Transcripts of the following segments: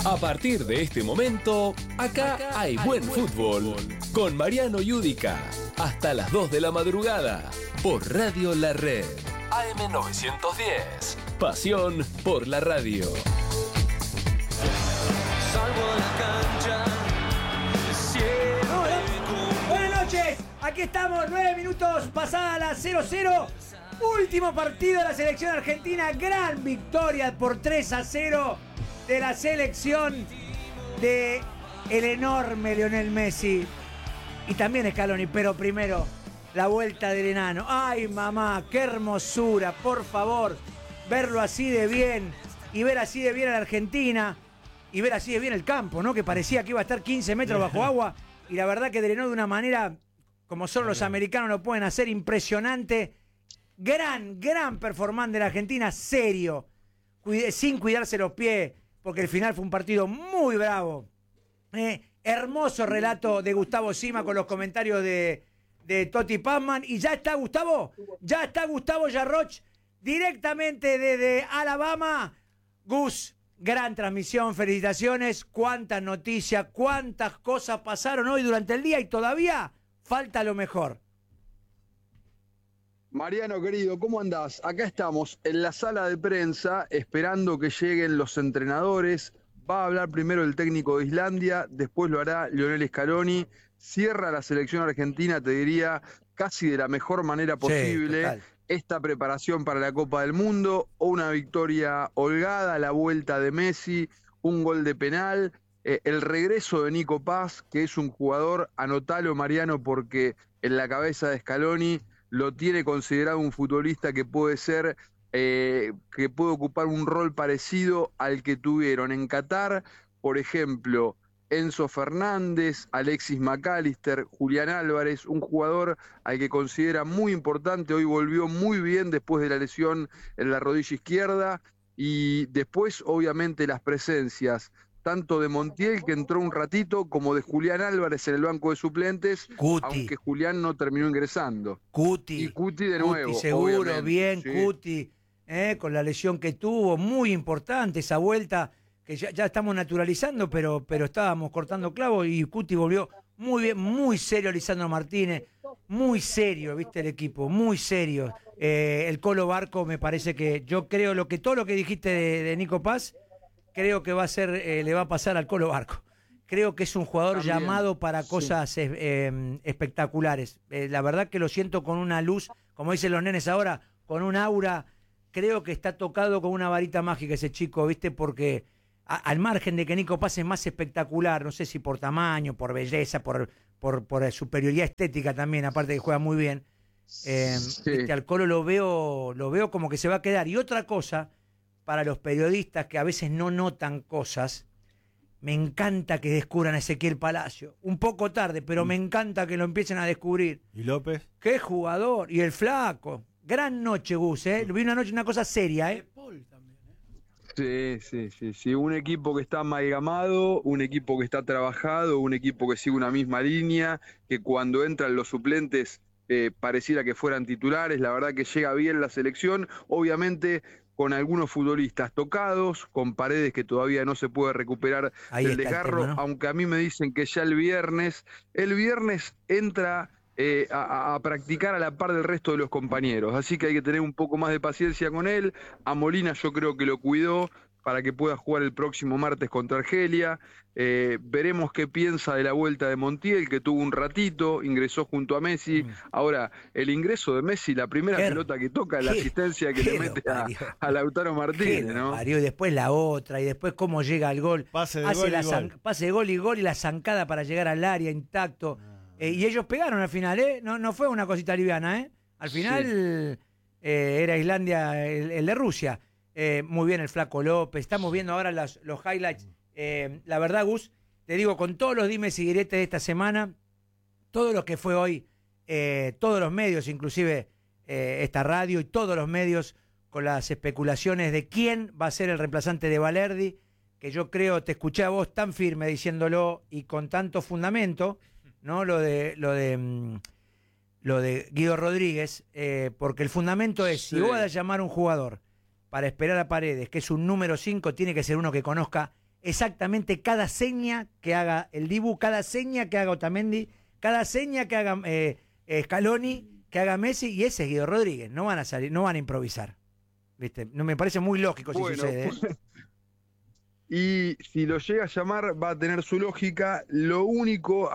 A partir de este momento, acá hay buen fútbol. Con Mariano Yudica, hasta las 2 de la madrugada, por Radio La Red. AM910. Pasión por la radio. Salgo a la cancha, Buenas noches, aquí estamos, 9 minutos pasada la 0-0. Último partido de la selección argentina, gran victoria por 3-0 de la selección de el enorme Lionel Messi y también Scaloni, pero primero la vuelta del enano. Ay mamá, qué hermosura, por favor, verlo así de bien y ver así de bien a la Argentina y ver así de bien el campo, ¿no? Que parecía que iba a estar 15 metros bajo agua y la verdad que drenó de una manera como solo los americanos lo pueden hacer, impresionante. Gran performance de la Argentina, serio, sin cuidarse los pies, porque el final fue un partido muy bravo. Hermoso relato de Gustavo Sima con los comentarios de Totti Pazman. Y ya está Gustavo Yarroch, directamente desde Alabama. Gus, gran transmisión, felicitaciones. Cuántas noticias, cuántas cosas pasaron hoy durante el día y todavía falta lo mejor. Mariano, querido, ¿cómo andás? Acá estamos en la sala de prensa esperando que lleguen los entrenadores. Va a hablar primero el técnico de Islandia, después lo hará Lionel Scaloni. Cierra la selección argentina, te diría, casi de la mejor manera posible. Sí, esta preparación para la Copa del Mundo, una victoria holgada, la vuelta de Messi, un gol de penal, el regreso de Nico Paz, que es un jugador, anotalo Mariano, porque en la cabeza de Scaloni lo tiene considerado un futbolista que puede ser, que puede ocupar un rol parecido al que tuvieron en Qatar, por ejemplo, Enzo Fernández, Alexis McAllister, Julián Álvarez, un jugador al que considera muy importante. Hoy volvió muy bien después de la lesión en la rodilla izquierda, y después obviamente las presencias tanto de Montiel, que entró un ratito, como de Julián Álvarez en el banco de suplentes, Cuti, aunque Julián no terminó ingresando. Cuti. Y Cuti de nuevo. Cuti seguro, bien, sí. Cuti, con la lesión que tuvo, muy importante esa vuelta, que ya estamos naturalizando, pero estábamos cortando clavos, y Cuti volvió muy bien, muy serio Lisandro Martínez, muy serio, viste el equipo, muy serio. El Colo Barco, me parece que, yo creo todo lo que dijiste de Nico Paz, creo que va a ser, le va a pasar al Colo Barco. Creo que es un jugador también llamado para cosas espectaculares. La verdad que lo siento con una luz, como dicen los nenes ahora, con un aura. Creo que está tocado con una varita mágica ese chico, ¿viste? Porque al margen de que Nico Paz es más espectacular, no sé si por tamaño, por belleza, por superioridad estética también, aparte que juega muy bien, sí. Al Colo lo veo como que se va a quedar. Y otra cosa, para los periodistas que a veces no notan cosas, me encanta que descubran a Ezequiel Palacio. Un poco tarde, pero me encanta que lo empiecen a descubrir. ¿Y López? ¡Qué jugador! Y el Flaco. Gran noche, Gus, ¿eh? Vi una cosa seria, ¿eh? Sí. Un equipo que está amalgamado, un equipo que está trabajado, un equipo que sigue una misma línea, que cuando entran los suplentes pareciera que fueran titulares. La verdad que llega bien la selección, obviamente con algunos futbolistas tocados, con Paredes que todavía no se puede recuperar del desgarro, tema, ¿no? Aunque a mí me dicen que ya el viernes entra a practicar a la par del resto de los compañeros, así que hay que tener un poco más de paciencia con él. A Molina yo creo que lo cuidó para que pueda jugar el próximo martes contra Argelia. Veremos qué piensa de la vuelta de Montiel, que tuvo un ratito, ingresó junto a Messi. Ahora, el ingreso de Messi, la primera pelota que toca, la asistencia que le mete a Lautaro Martínez, ¿no? Y después la otra, y después cómo llega al gol. Pase de gol y la zancada para llegar al área intacto. Y ellos pegaron al final, ¿eh? No fue una cosita liviana, ¿eh? Al final era Islandia el de Rusia. Muy bien el Flaco López. Estamos viendo ahora los highlights. La verdad, Gus, te digo, con todos los dimes y diretes de esta semana, todo lo que fue hoy, todos los medios, inclusive esta radio y todos los medios, con las especulaciones de quién va a ser el reemplazante de Valerdi, que yo creo, te escuché a vos tan firme diciéndolo y con tanto fundamento, ¿no? Lo de Guido Rodríguez, porque el fundamento es, si vos vas a llamar a un jugador para esperar a Paredes, que es un número 5, tiene que ser uno que conozca exactamente cada seña que haga el Dibu, cada seña que haga Otamendi, cada seña que haga Scaloni, que haga Messi, y ese es Guido Rodríguez. No van a salir, no van a improvisar. ¿Viste? No me parece muy lógico si sucede. Y si lo llega a llamar va a tener su lógica. Lo único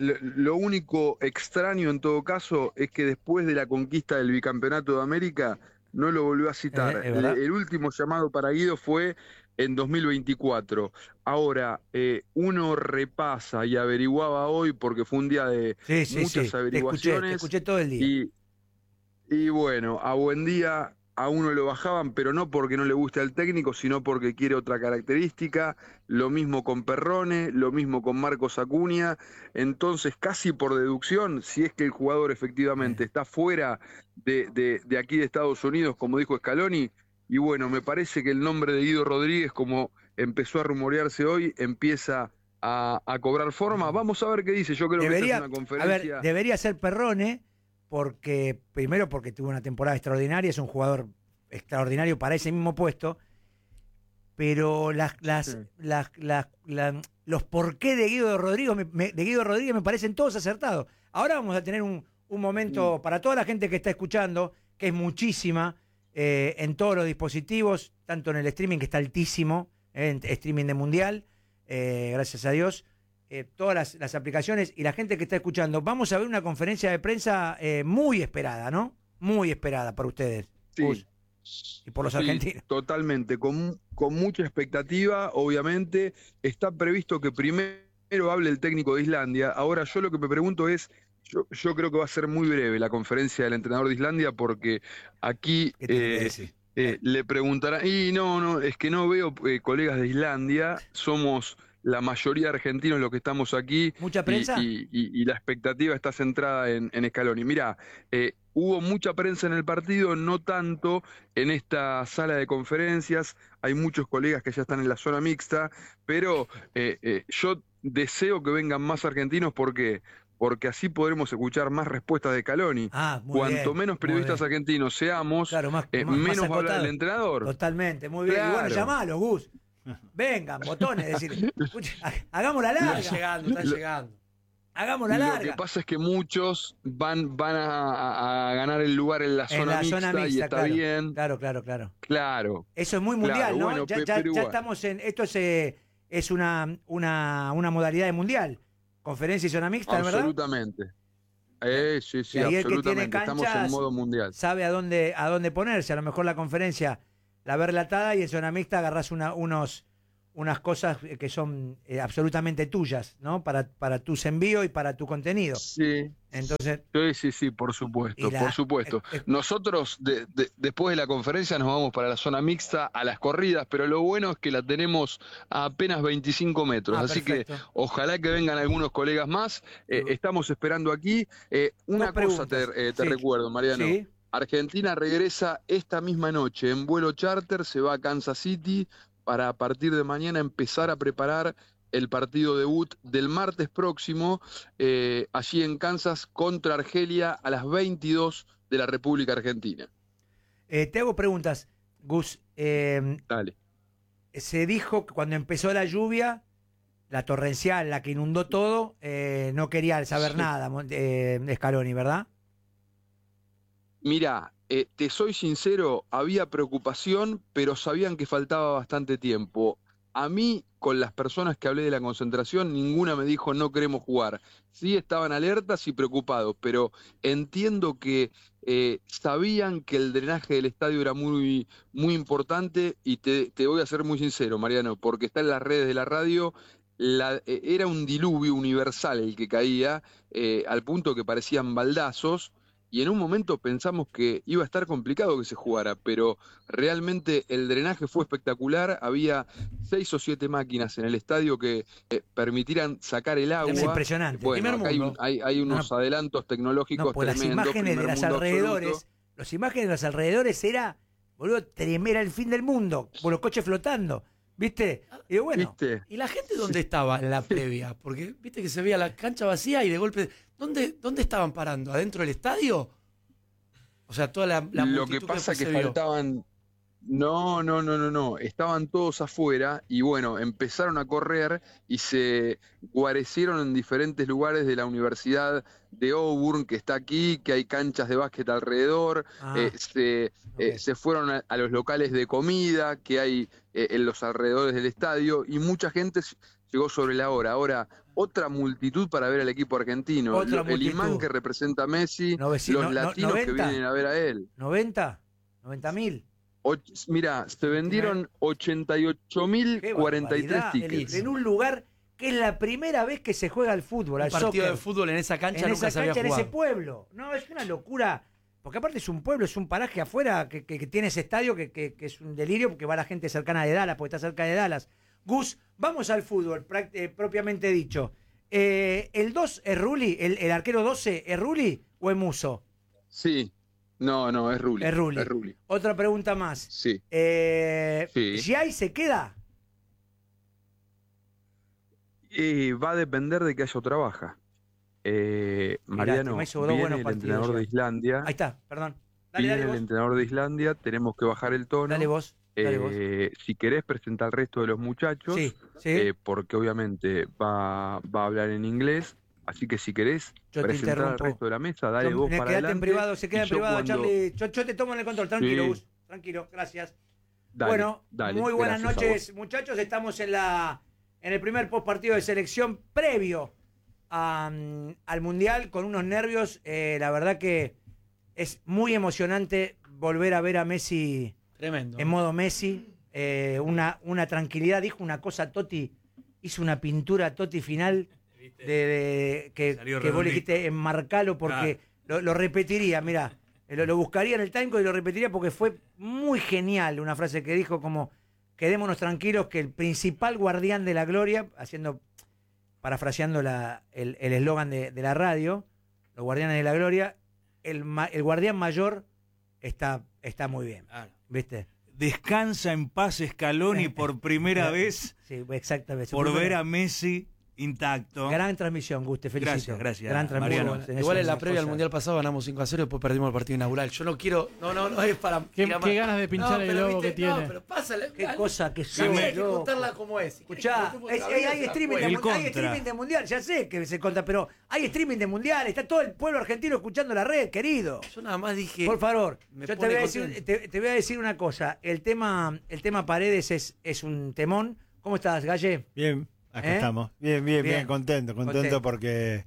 extraño en todo caso es que después de la conquista del bicampeonato de América no lo volvió a citar. El último llamado para Guido fue en 2024. Ahora, uno repasa y averiguaba hoy porque fue un día de muchas averiguaciones. Te escuché todo el día. Y bueno, a buen día a uno lo bajaban, pero no porque no le guste al técnico, sino porque quiere otra característica. Lo mismo con Perrone, lo mismo con Marcos Acuña. Entonces, casi por deducción, si es que el jugador efectivamente está fuera de aquí de Estados Unidos, como dijo Scaloni, y bueno, me parece que el nombre de Guido Rodríguez, como empezó a rumorearse hoy, empieza a cobrar forma. Vamos a ver qué dice. Yo creo que esta es una conferencia... A ver, debería ser Perrone, primero porque tuvo una temporada extraordinaria, es un jugador extraordinario para ese mismo puesto, pero los porqué de Guido Rodríguez me parecen todos acertados. Ahora vamos a tener un momento para toda la gente que está escuchando, que es muchísima, en todos los dispositivos, tanto en el streaming, que está altísimo, en streaming de Mundial, gracias a Dios, todas las aplicaciones, y la gente que está escuchando. Vamos a ver una conferencia de prensa muy esperada, ¿no? Muy esperada por ustedes. Sí. Y por los argentinos. Totalmente, con mucha expectativa, obviamente. Está previsto que primero hable el técnico de Islandia. Ahora yo lo que me pregunto es, yo creo que va a ser muy breve la conferencia del entrenador de Islandia, porque aquí le preguntarán, y no, es que no veo colegas de Islandia, somos la mayoría de argentinos los que estamos aquí. ¿Mucha prensa? Y la expectativa está centrada en Scaloni. Mirá, hubo mucha prensa en el partido, no tanto en esta sala de conferencias. Hay muchos colegas que ya están en la zona mixta, pero yo deseo que vengan más argentinos porque así podremos escuchar más respuestas de Scaloni. Cuanto menos periodistas argentinos seamos, claro, más menos va a hablar el entrenador. Totalmente, muy bien. Claro. Y bueno, llamalo, Gus. Vengan, botones, decir, hagamos la larga. Están llegando. Hagamos la larga. Lo que pasa es que muchos van a ganar el lugar en la zona mixta y está claro, bien. Claro. Eso es muy mundial, ¿no? Bueno, ya estamos en... Esto es una modalidad de mundial. Conferencia y zona mixta, ¿verdad? Absolutamente. Sí, absolutamente. Estamos en modo mundial. Sabe a dónde ponerse. A lo mejor la conferencia la ve relatada y en zona mixta agarrás unas cosas que son absolutamente tuyas, ¿no? Para tus envíos y para tu contenido. Sí. Entonces, sí, por supuesto. Nosotros después de la conferencia nos vamos para la zona mixta a las corridas, pero lo bueno es que la tenemos a apenas 25 metros, así perfecto. Que ojalá que vengan algunos colegas más. Estamos esperando aquí. Una cosa te recuerdo, Mariano. Sí. Argentina regresa esta misma noche en vuelo charter, se va a Kansas City para a partir de mañana empezar a preparar el partido debut del martes próximo, allí en Kansas contra Argelia a las 22 de la República Argentina. Te hago preguntas, Gus. Dale. Se dijo que cuando empezó la lluvia, la torrencial, la que inundó todo, no quería saber nada de Scaloni, ¿verdad? Mirá, te soy sincero, había preocupación, pero sabían que faltaba bastante tiempo. A mí, con las personas que hablé de la concentración, ninguna me dijo no queremos jugar. Sí estaban alertas y preocupados, pero entiendo que sabían que el drenaje del estadio era muy, muy importante, y te voy a ser muy sincero, Mariano, porque está en las redes de la radio. Era un diluvio universal el que caía, al punto que parecían baldazos. Y en un momento pensamos que iba a estar complicado que se jugara, pero realmente el drenaje fue espectacular. Había 6 o 7 máquinas en el estadio que permitieran sacar el agua. Es impresionante. Bueno, acá hay unos adelantos tecnológicos tremendos. Las imágenes de los alrededores era, boludo, era el fin del mundo, con los coches flotando. ¿Viste? Y bueno, ¿viste? ¿Y la gente dónde estaba en la previa? Porque viste que se veía la cancha vacía y de golpe... ¿Dónde estaban parando? ¿Adentro del estadio? O sea, toda la Lo que pasa es que No. Estaban todos afuera y bueno, empezaron a correr y se guarecieron en diferentes lugares de la Universidad de Auburn, que está aquí, que hay canchas de básquet alrededor. Se fueron a los locales de comida que hay en los alrededores del estadio y mucha gente llegó sobre la hora. Ahora, otra multitud para ver al equipo argentino. El imán que representa a Messi, los latinos 90, que vienen a ver a él. ¿90.000? Mira, se vendieron 88.043 tickets. En un lugar que es la primera vez que se juega al fútbol, al partido soccer. de fútbol en esa cancha en nunca esa se había cancha, en jugado. ese pueblo. No, es una locura. Porque aparte es un pueblo, es un paraje afuera que tiene ese estadio que es un delirio porque va la gente cercana de Dallas, porque está cerca de Dallas. Gus, vamos al fútbol, propiamente dicho. ¿El 2 es Rulli? ¿El arquero 12 es Rulli o es Musso? Sí. No, es Rulli. Es Rulli. Otra pregunta más. Sí. ¿Giai se queda? Va a depender de que haya otra baja. Mariano, viene el entrenador de Islandia. Ahí está, perdón. Viene Dale el vos. entrenador de Islandia, tenemos que bajar el tono. Dale vos. Si querés presentar al resto de los muchachos, Sí. porque obviamente va a hablar en inglés, así que si querés Yo te presentar al interrumpo. resto de la mesa, dale vos para Quédate adelante. en privado, se queda y en yo privado, cuando- Charlie. Yo te tomo en el control, tranquilo, Sí. Gus. Tranquilo, gracias. Dale, Bueno, dale, muy buenas gracias a noches, muchachos. Estamos en el primer post partido de selección previo al Mundial con unos nervios. La verdad que es muy emocionante volver a ver a Messi Tremendo. en modo Messi. Una tranquilidad. Dijo una cosa Totti, hizo una pintura Totti final que Salió vos redondito. le dijiste enmarcalo porque lo repetiría, mirá. Lo buscaría en el timecode y lo repetiría porque fue muy genial una frase que dijo como quedémonos tranquilos que el principal guardián de la gloria, parafraseando el eslogan de la radio, los guardianes de la gloria, el guardián mayor está muy bien, Claro. ¿viste? Descansa en paz Scaloni por primera vez Sí, exactamente. por ver a Messi intacto. Gran transmisión, Gus, te felicito. Gracias, Gran transmisión. Mariano. Tenés Igual en una la previa al cosa- Mundial pasado ganamos 5-0 y después perdimos el partido inaugural. Yo no quiero. No es para. Qué tirar qué más. ganas de pinchar el pero globo viste, que tiene. No, pero pásale. Qué cosa que Sí, sos, hay que loco. contarla como es. Escuchá, hay streaming El contra. hay streaming de mundial, ya sé que se conta, pero hay streaming de mundial, está todo el pueblo argentino escuchando la red, querido. Yo nada más dije. Por favor, me yo te pone voy, a decir, contento. te voy a decir una cosa. El tema Paredes es un temón. ¿Cómo estás, Galle? Bien, acá ¿Eh? estamos. Bien, Bien. contento Contento. porque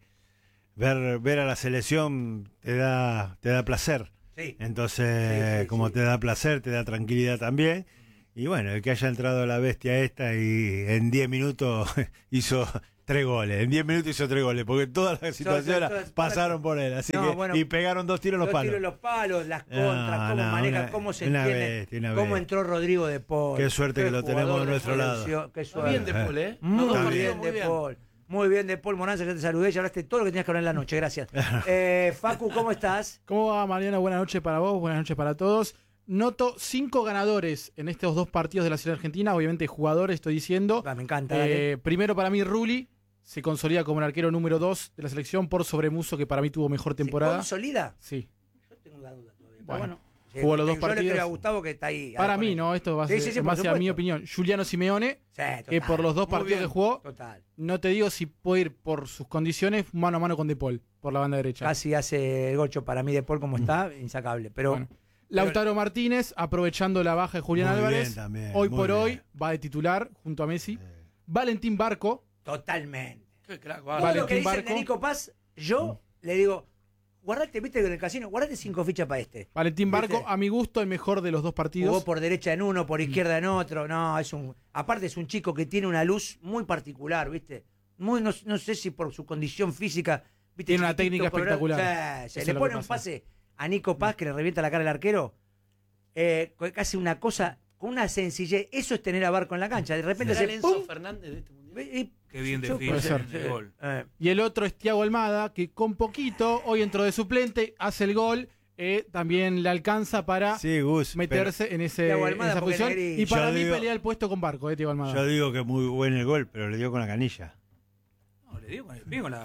ver a la selección te da placer. Sí. Entonces, Sí, como sí. te da placer, te da tranquilidad también. Y bueno, el que haya entrado la bestia esta y en 10 minutos hizo 3 goles. En 10 minutos hizo 3 goles, porque todas las situaciones todas- pasaron por él. Así No, que, bueno, y pegaron 2 tiros en los Los palos. tiros en los palos, las contras, cómo maneja, cómo se una entiende, bestia, una cómo bestia. entró Rodrigo de Paul. Qué suerte que lo tenemos jugador a nuestro de lado. selección, qué Está suerte. bien de Paul, ¿eh? Muy Los dos bien partidos bien de Paul. Muy bien de Paul Moranza, ya te saludé, ya hablaste todo lo que tenías que hablar en la noche, gracias. Facu, ¿cómo estás? ¿Cómo va, Mariano? Buenas noches para vos, buenas noches para todos. Noto 5 ganadores en estos 2 partidos de la selección argentina, obviamente jugadores, estoy diciendo. Me encanta, dale. Primero para mí Rulli se consolida como el arquero número 2 de la selección por sobre Musso, que para mí tuvo mejor temporada. ¿Se consolida? Sí. Yo tengo la duda todavía. Pero Bueno, sí, jugó los 2 yo le partidos. creo a Gustavo que está ahí. Para con mí, él. ¿no? Esto va a Sí, ser sí, por más a mi supuesto. opinión. Giuliano Simeone, Sí, que total. por los 2 Muy partidos bien. que jugó, Total. no te digo si puede ir por sus condiciones mano a mano con De Paul, por la banda derecha. Casi hace el gocho para mí de Paul como está, insacable. Pero Bueno. Lautaro Martínez, aprovechando la baja de Julián Muy bien Álvarez, también, hoy muy por bien. hoy va de titular junto a Messi. Valentín Barco, totalmente. Qué crack, Todo va. lo que Valentín dicen de Barco. Nico Paz, yo le digo, guardate, viste que en el casino, guardate 5 fichas para este. Valentín Barco, ¿Viste? a mi gusto, el mejor de los 2 partidos. Jugó por derecha en uno, por izquierda en otro. No, aparte es un chico que tiene una luz muy particular, ¿viste? No sé si por su condición física, ¿viste? Tiene una Chiquitito, técnica colorado. espectacular. Sí, Eso se es le lo pone que un pasa. pase a Nico Paz que le revienta la cara al arquero. Que hace una cosa con una sencillez. Eso es tener a Barco en la cancha. De repente ¿Será se el Enzo ¡pum! Fernández de este mundial? Qué bien Yo- define puede ser. el gol. Y el otro es Thiago Almada, que con poquito, hoy entró de suplente, hace el gol, también le alcanza para Sí, Gus. meterse en Thiago en Almada esa porque posición. Negri- Y para Yo mí digo- pelea el puesto con Barco, Thiago Almada. Yo digo que muy buen el gol, pero le dio con la canilla. le dio con el pie, con la... No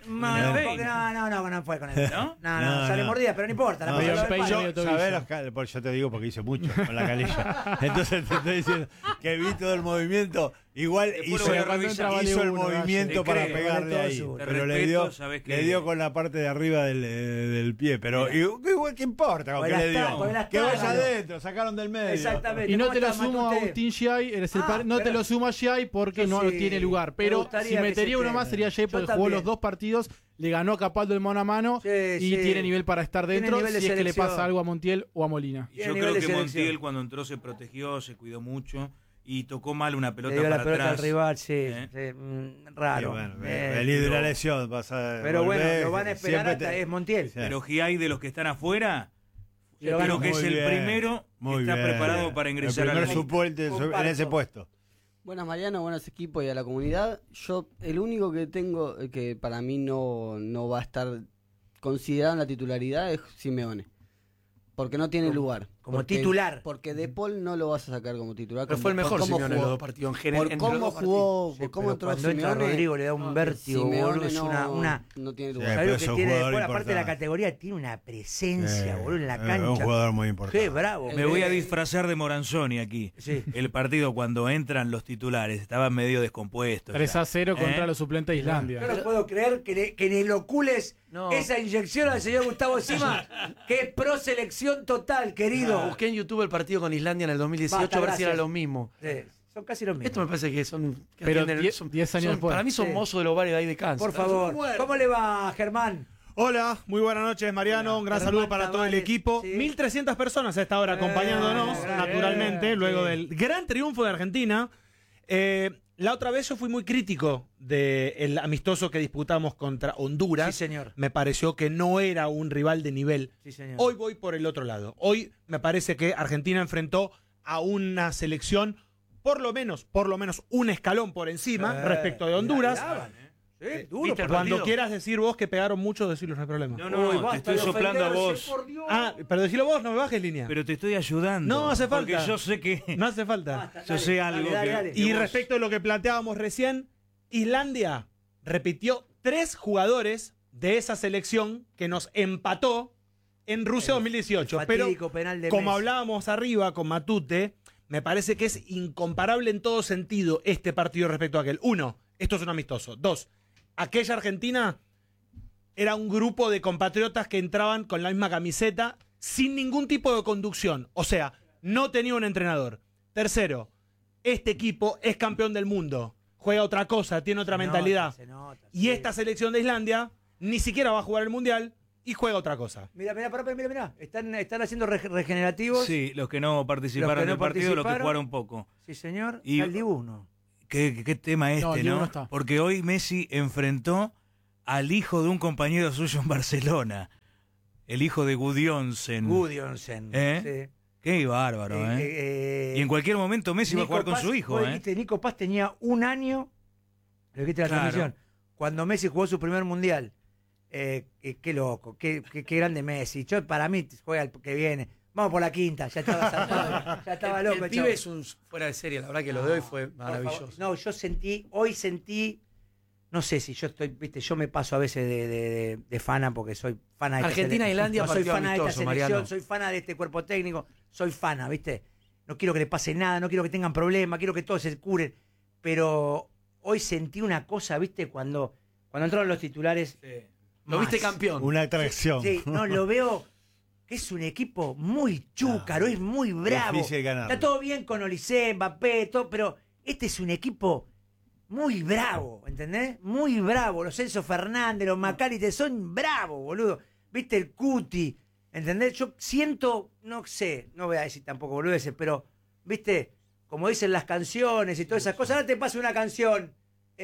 Fíjate. fue con él. ¿No? No, sale mordida, pero no importa. La No, pasó yo- del palo. yo- ¿Sabés yo te digo porque hice mucho con la calilla. Entonces te estoy diciendo que vi todo el movimiento. Igual Después lo hizo, voy a cuando revisar. entra hizo vale el uno, movimiento Gallo. para Te creo, pegarle vale ahí. todo Te Pero respeto, sabés que- le dio con la parte de arriba del pie. Pero igual, ¿qué importa con Pues qué las le dio? pues las Que vaya tablas. adentro, sacaron del medio. Exactamente. Y no ¿Cómo te lo está, sumo a Matute? Agustín Giai, no te pero- lo sumo a Giai porque Yo no sí, tiene lugar. me Pero gustaría si que metería se uno más quede. sería Giai Yo porque jugó también. los 2 partidos, le ganó a Capaldo el mano a mano Sí, y sí. tiene nivel para estar Tiene dentro nivel de si es que le selección. pasa algo a Montiel o a Molina. Y Tiene yo nivel creo de que selección. Montiel cuando entró se protegió, se cuidó mucho y tocó mal una Le pelota dio para la pelota atrás. al rival, sí. ¿Eh? Raro. Venir de una lesión, pero bueno, lo van a esperar hasta es Montiel. Sí. Pero Giai de los que están afuera, Lo ganó. creo que es Muy el bien, primero que muy está bien. preparado para ingresar el al primer equipo. suplente en ese puesto. Buenas Mariano, buenos equipos y a la comunidad. Yo el único que tengo que para mí no va a estar considerado en la titularidad es Simeone. Porque no tiene lugar. como Porque- titular. Porque De Paul no lo vas a sacar como titular. Pero fue el por mejor cómo Simeone en los jugó. dos partidos. En general, Por entre los cómo dos jugó, Sí, por cómo pero entró cuando entra Simeone. Rodrigo le da un vértigo, boludo. Es una... no tiene Sí, lugar. ¿Sabés pero lo es que un tiene jugador después? Aparte de la importante. categoría, tiene una presencia, boludo, en la cancha. Un jugador muy importante. Qué bravo. Me voy a disfrazar de Moranzoni aquí. Sí. El partido cuando entran los titulares estaba medio descompuesto. 3-0 contra los suplentes de Islandia. Yo no puedo creer que le inocules No. esa inyección al señor Gustavo Sima, que es pro selección total, querido. Busqué en YouTube el partido con Islandia en el 2018 Basta, a ver si era gracias. lo mismo. Sí, son casi los mismos. Esto me parece que son. que Pero atienden- 10 son- 10 años son- después. Para mí son Sí. mozos de los bares de ahí de Kansas. Por favor. ¿Cómo le va, Germán? Hola, muy buenas noches, Mariano. Un gran Germán saludo para todo el Tavares, equipo. sí. 1.300 personas a esta hora acompañándonos, naturalmente, luego del gran triunfo de Argentina. La otra vez yo fui muy crítico del amistoso que disputamos contra Honduras. Sí, señor. Me pareció que no era un rival de nivel. Sí, señor. Hoy voy por el otro lado. Hoy me parece que Argentina enfrentó a una selección por lo menos un escalón por encima respecto de Honduras. Sí, duro. ¿Viste el por- Cuando partido? quieras decir vos que pegaron mucho, decirlo, no hay problema. No, no, Uy, te basta estoy de soplando a ofenderse, vos. por Dios. Ah, pero decilo vos, no me bajes línea. Pero te estoy ayudando. No hace falta. Porque yo sé que. No hace falta. Basta, Yo dale, sé dale, algo dale, que- dale. Y vos- respecto a lo que planteábamos recién, Islandia repitió 3 jugadores de esa selección que nos empató en Rusia 2018. Pero Fatídico penal de como Messi. hablábamos arriba con Matute, me parece que es incomparable en todo sentido este partido respecto a aquel. 1, esto es un amistoso. 2, aquella Argentina era un grupo de compatriotas que entraban con la misma camiseta sin ningún tipo de conducción. O sea, no tenía un entrenador. Tercero, este equipo es campeón del mundo. Juega otra cosa, tiene otra Se nota, mentalidad. se nota, Y sí. esta selección de Islandia ni siquiera va a jugar el Mundial y juega otra cosa. Mira. Están haciendo regenerativos. Sí, los que no participaron Los que no del partido, los que participaron. jugaron poco. Sí, señor. Y- Al dibuno. ¿Qué tema No, el este, Diego no? no está. Porque hoy Messi enfrentó al hijo de un compañero suyo en Barcelona. El hijo de Gudjonsen. Gudjonsen. ¿Eh? Qué bárbaro, ¿eh? Y en cualquier momento Messi va a jugar con su hijo, vos ¿eh? dijiste, Nico Paz tenía un año. Lo dijiste en la Claro. transmisión. Cuando Messi jugó su primer mundial. Qué loco, qué grande Messi. Yo, para mí juega el que viene. Vamos por la quinta, ya estaba zarpado, ya estaba loco. El chavo. pibe es un fuera de serie, la verdad que lo de hoy fue Por maravilloso. favor. No, hoy sentí, no sé si yo estoy, viste, yo me paso a veces de fana porque soy fana de Argentina, Islandia, no, soy partido fana de esta amistoso, selección, Mariano. soy fana de este cuerpo técnico, soy fana, viste. No quiero que le pase nada, no quiero que tengan problemas, quiero que todos se curen. Pero hoy sentí una cosa, viste, cuando entraron los titulares. Lo viste campeón. Una atracción. Sí, no, lo veo que es un equipo muy chúcaro, es muy bravo. Difícil ganar. Está todo bien con Olise, Mbappé, todo, pero este es un equipo muy bravo, ¿entendés? Muy bravo. Los Celso Fernández, los Macalister son bravos, boludo. ¿Viste el Cuti? ¿Entendés? Yo siento, no sé, no voy a decir tampoco boludeces, pero, ¿viste? Como dicen las canciones y todas esas cosas. Ahora te paso una canción,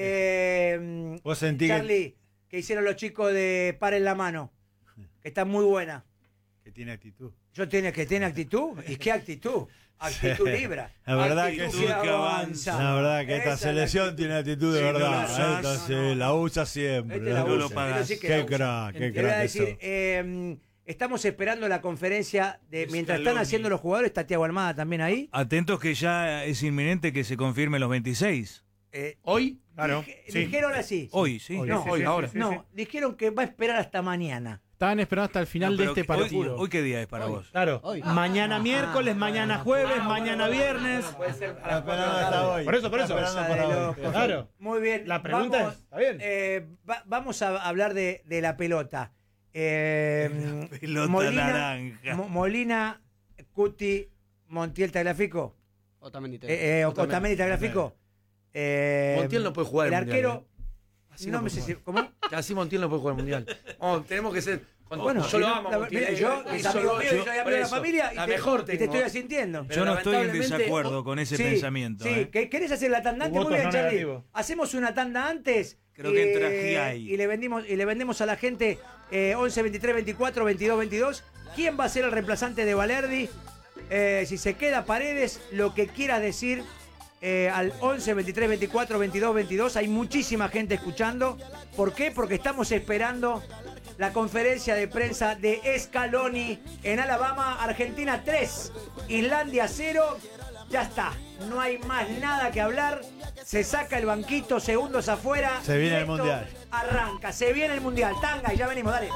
Vos sentí Charlie, que hicieron los chicos de Paren la Mano, que está muy buena. que tiene actitud. Yo tenía que tener actitud. ¿Y qué actitud? Actitud libra. La verdad Actitud que sí. que avanza. La verdad que esta Esa es la selección actitud. tiene actitud de Sí, no lo verdad. usás, Esta sí, no. la usa siempre. Este la la no usa. lo usa, pagás. quiero decir que Qué la usa. crack, qué Te voy a crack que decir, estamos esperando la conferencia de mientras están Scaloni. haciendo los jugadores. Está Thiago Almada también ahí. Atentos que ya es inminente que se confirmen los 26. ¿Hoy? Claro. Dijeron así. Hoy, sí. No, hoy, ahora. no, dijeron que va a esperar hasta mañana. Estaban esperando hasta el final No, de pero este partido. Hoy, ¿qué día es para vos? Claro. Hoy. Mañana miércoles, mañana jueves, mañana viernes. Puede ser hasta hoy. Por eso. Claro. Muy bien. La pregunta vamos, es, ¿está bien? Vamos a hablar de la pelota. Pelota naranja. Molina, Cuti, Montiel, Tagliafico. Otamendi. Otamendi, Tagliafico. Montiel no puede jugar el el Mundial, arquero. No me sé si. ¿Cómo? Así Montiel no puede jugar el Mundial. Oh, tenemos que ser... Bueno, yo lo amo, Montiel. Yo, es amigo mío, yo soy amigo de la familia la y mejor te estoy asintiendo. Yo no estoy en lamentablemente- desacuerdo con ese Sí, pensamiento. Sí, ¿querés hacer la tanda antes? Votos Muy bien, no Charlie. negativos. Hacemos una tanda antes. Creo que entra Giai. Y le vendemos a la gente 11, 23, 24, 22, 22. ¿Quién va a ser el reemplazante de Valerdi? Si se queda Paredes, lo que quieras decir al 11, 23, 24, 22, 22. Hay muchísima gente escuchando. ¿Por qué? Porque estamos esperando la conferencia de prensa de Scaloni en Alabama. Argentina 3, Islandia 0. Ya está, no hay más nada que hablar. Se saca el banquito, segundos afuera. Se viene y el esto Mundial. Arranca, se viene el Mundial. Tanga y ya venimos, dale.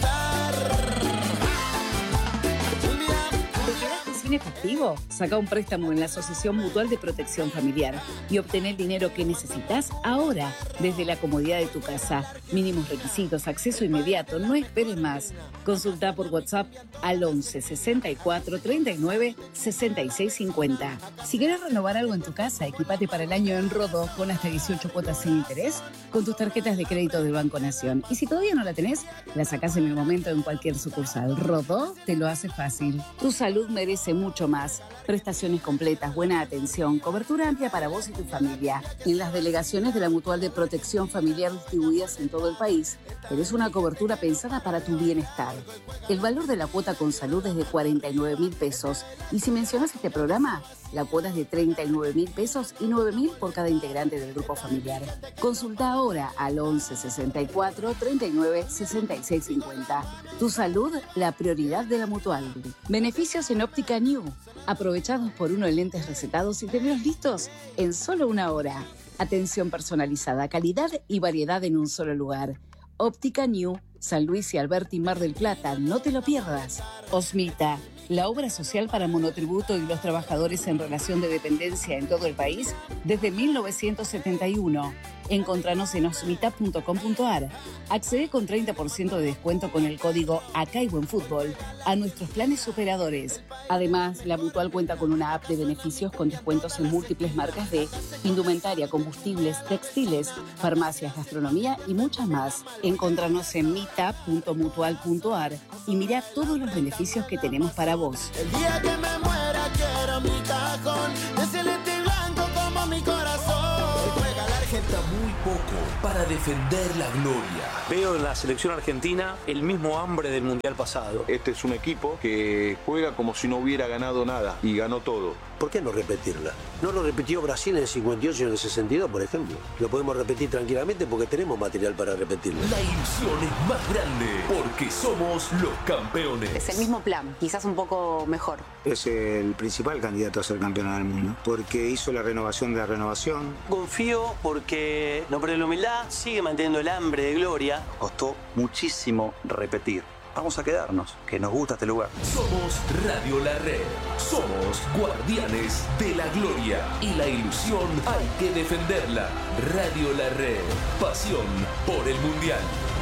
¿Te quedaste sin efectivo? Saca un préstamo en la Asociación Mutual de Protección Familiar y obtén el dinero que necesitas ahora, desde la comodidad de tu casa. Mínimos requisitos, acceso inmediato, no esperes más. Consulta por WhatsApp al 11 64 39 66 50. Si querés renovar algo en tu casa, equipate para el año en Rodó con hasta 18 cuotas sin interés con tus tarjetas de crédito del Banco Nación. Y si todavía no la tenés, la sacás en el momento en cualquier sucursal. Rodó te lo hace fácil. Tu salud merece mucho más. Prestaciones completas, buena atención, cobertura amplia para vos y tu familia. En las delegaciones de la Mutual de Protección Familiar distribuidas en todo el país, tenés una cobertura pensada para tu bienestar. El valor de la cuota con salud es de 49.000 pesos. Y si mencionas este programa, la cuota es de 39.000 pesos y 9.000 por cada integrante del grupo familiar. Consulta ahora al 11 64 39 66 50. Tu salud, la prioridad de la Mutual. Beneficios en Óptica New. Aprovechados por uno de lentes recetados y tenerlos listos en solo una hora. Atención personalizada, calidad y variedad en un solo lugar. Óptica New, San Luis y Alberti, Mar del Plata. No te lo pierdas. Osmita, la obra social para monotributo y los trabajadores en relación de dependencia en todo el país desde 1971. Encontranos en osmita.com.ar. Accede con 30% de descuento con el código Acá hay Buen Fútbol a nuestros planes superadores. Además, la Mutual cuenta con una app de beneficios con descuentos en múltiples marcas de indumentaria, combustibles, textiles, farmacias, gastronomía y muchas más. Encontranos en mita.mutual.ar y mira todos los beneficios que tenemos para vos. El día que me muera quiero mi cajón de celeste y blanco como mi corazón. Juega la Argentina. Falta muy poco para defender la gloria. Veo en la selección argentina el mismo hambre del Mundial pasado. Este es un equipo que juega como si no hubiera ganado nada y ganó todo. ¿Por qué no repetirla? No lo repitió Brasil en el 58 y en el 62, por ejemplo. Lo podemos repetir tranquilamente porque tenemos material para repetirlo. La ilusión es más grande porque somos los campeones. Es el mismo plan, quizás un poco mejor. Es el principal candidato a ser campeón del mundo porque hizo la renovación de la renovación. Confío porque, no perder la humildad, sigue manteniendo el hambre de gloria. Costó muchísimo repetir. Vamos a quedarnos, que nos gusta este lugar. Somos Radio La Red. Somos guardianes de la gloria. Y la ilusión hay que defenderla. Radio La Red. Pasión por el Mundial.